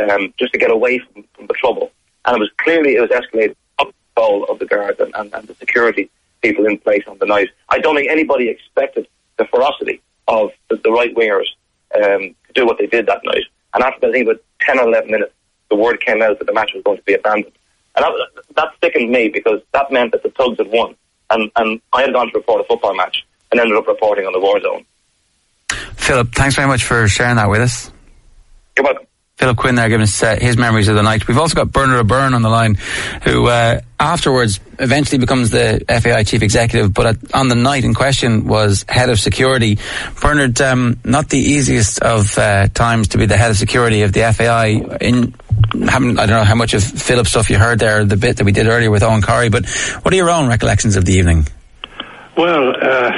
just to get away from the trouble. And it was escalated up the goal of the guards and the security people in place on the night. I don't think anybody expected the ferocity of the right-wingers to do what they did that night. And after, I think, about 10 or 11 minutes, the word came out that the match was going to be abandoned. And that sickened me, because that meant that the Tugs had won. And I had gone to report a football match and ended up reporting on the war zone. Philip, thanks very much for sharing that with us. You're welcome. Philip Quinn there giving us his memories of the night. We've also got Bernard O'Byrne on the line, who afterwards eventually becomes the FAI chief executive, but on the night in question was head of security. Bernard, not the easiest of times to be the head of security of the FAI. I don't know how much of Philip's stuff you heard there, the bit that we did earlier with Owen Corrie, but what are your own recollections of the evening? Well,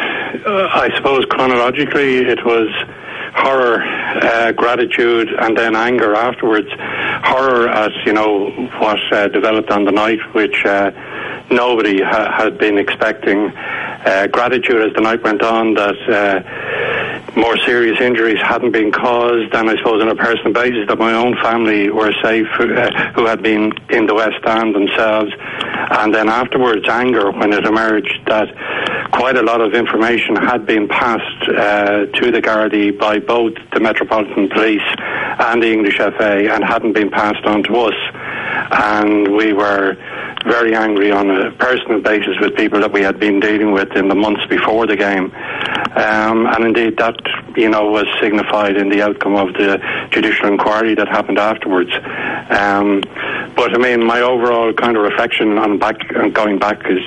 I suppose chronologically it was horror, gratitude, and then anger afterwards. Horror as, what developed on the night, which nobody had been expecting. Gratitude as the night went on, that more serious injuries hadn't been caused, and I suppose on a personal basis that my own family were safe, who had been in the West Stand themselves. And then afterwards, anger when it emerged that quite a lot of information had been passed to the Gardaí by both the Metropolitan Police and the English FA, and hadn't been passed on to us. And we were very angry on a personal basis with people that we had been dealing with in the months before the game. And indeed that, was signified in the outcome of the judicial inquiry that happened afterwards. But I mean, my overall kind of reflection on going back is,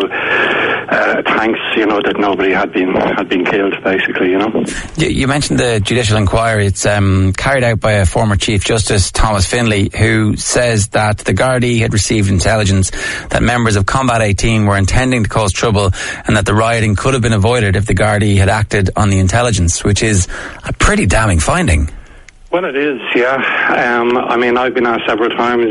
thanks, that nobody had been killed, basically, You mentioned the judicial inquiry. It's carried out by a former Chief Justice, Thomas Finlay, who says that the Gardaí had received intelligence that members of Combat 18 were intending to cause trouble, and that the rioting could have been avoided if the Gardaí had acted on the intelligence, which is a pretty damning finding. Well, it is, yeah. I mean, I've been asked several times,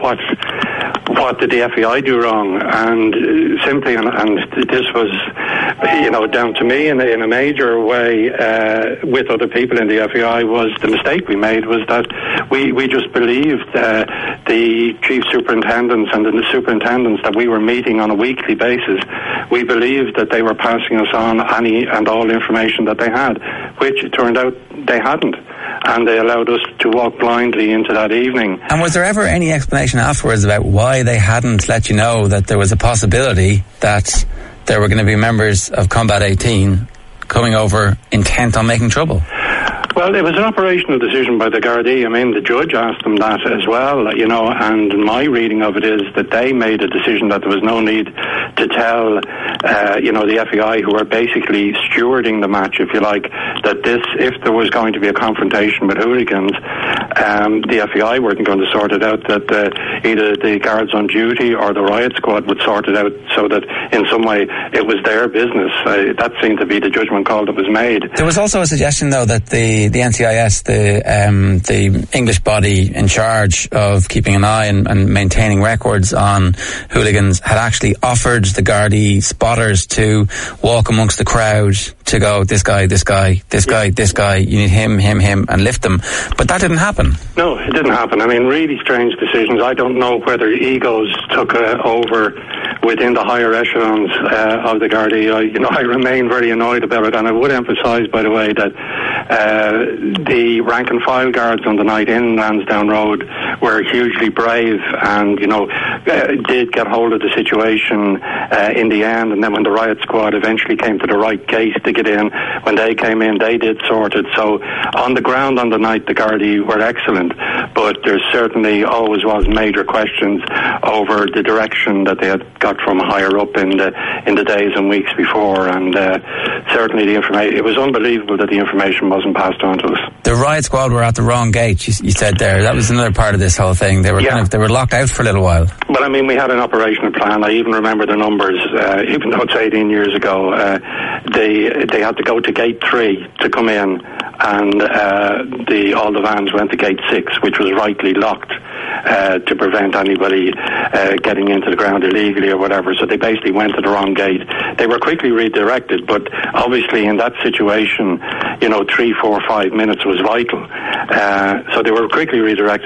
what did the FAI do wrong? And simply, and this was, down to me in a major way, with other people in the FAI, was the mistake we made was that we just believed the chief superintendents and the superintendents that we were meeting on a weekly basis. We believed that they were passing us on any and all information that they had, which it turned out they hadn't. And they allowed us to walk blindly into that evening. And was there ever any explanation afterwards about why they hadn't let you know that there was a possibility that there were going to be members of Combat 18 coming over intent on making trouble? Well, it was an operational decision by the Gardaí. I mean, the judge asked them that as well, and my reading of it is that they made a decision that there was no need to tell, the FAI, who were basically stewarding the match, if you like, that if there was going to be a confrontation with hooligans, the FAI weren't going to sort it out, that either the guards on duty or the riot squad would sort it out, so that in some way it was their business. That seemed to be the judgment call that was made. There was also a suggestion, though, that the NCIS, the English body in charge of keeping an eye and maintaining records on hooligans, had actually offered the Gardaí spotters to walk amongst the crowd to go, this guy, you need him, and lift them. But that didn't happen. No, it didn't happen. I mean, really strange decisions. I don't know whether egos took over within the higher echelons of the Gardaí. I remain very annoyed about it, and I would emphasise, by the way, that the rank and file guards on the night in Lansdowne Road were hugely brave, and did get hold of the situation in the end. And then when the riot squad eventually came to the right gate to get in, when they came in, they did sort it. So on the ground on the night, the Gardaí were excellent, but there certainly always was major questions over the direction that they had got from higher up in the days and weeks before. And certainly the information, it was unbelievable that the information wasn't passed on to us. The riot squad were at the wrong gate, you said there. That was another part of this whole thing. They were they were locked out for a little while. Well, I mean, we had an operational plan. I even remember the numbers, even though it's 18 years ago. They had to go to gate 3 to come in, and all the vans went to gate 6, which was rightly locked to prevent anybody getting into the ground illegally or whatever. So they basically went to the wrong gate. They were quickly redirected, but obviously in that situation, 3, 4, 5 minutes was vital. So they were quickly redirected.